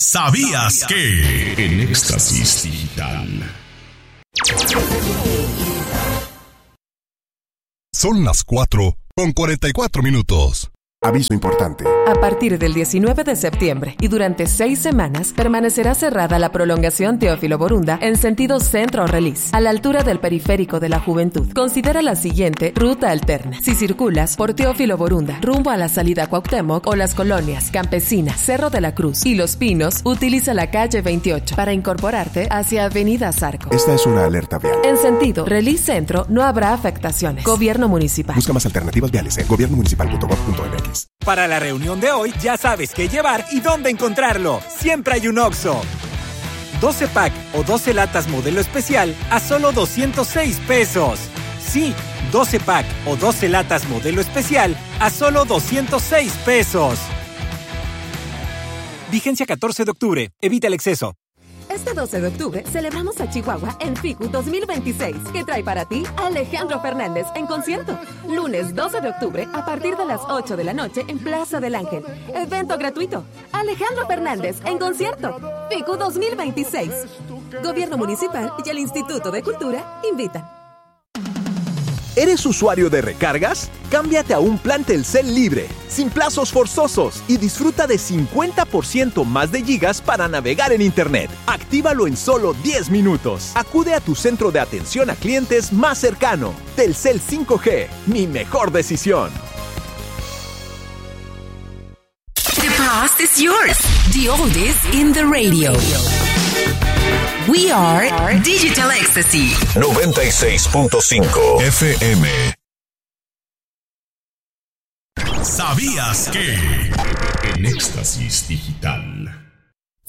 ¿Sabías que? En Éxtasis Digital. Son las 4:44. Aviso importante. A partir del 19 de septiembre y durante 6 semanas permanecerá cerrada la prolongación Teófilo Borunda en sentido centro-Relis, a la altura del periférico de la Juventud. Considera la siguiente ruta alterna. Si circulas por Teófilo Borunda rumbo a la salida Cuauhtémoc o las colonias Campesina, Cerro de la Cruz y Los Pinos, utiliza la calle 28 para incorporarte hacia Avenida Zarco. Esta es una alerta vial. En sentido Relis Centro no habrá afectaciones. Gobierno Municipal. Busca más alternativas viales en gobiernomunicipal.gov.mx. Para la reunión de hoy ya sabes qué llevar y dónde encontrarlo. Siempre hay un Oxxo. 12 pack o 12 latas modelo especial a solo 206 pesos. Sí, 12 pack o 12 latas modelo especial a solo 206 pesos. Vigencia 14 de octubre. Evita el exceso. Este 12 de octubre celebramos a Chihuahua en FICU 2026, que trae para ti a Alejandro Fernández en concierto. Lunes 12 de octubre a partir de las 8 de la noche en Plaza del Ángel. Evento gratuito. Alejandro Fernández en concierto. FICU 2026. Gobierno Municipal y el Instituto de Cultura invitan. ¿Eres usuario de recargas? Cámbiate a un plan Telcel libre, sin plazos forzosos y disfruta de 50% más de gigas para navegar en Internet. Actívalo en solo 10 minutos. Acude a tu centro de atención a clientes más cercano. Telcel 5G, mi mejor decisión. The past is yours. The oldies in the radio. We are Digital Ecstasy 96.5 FM. ¿Sabías que? En Éxtasis Digital.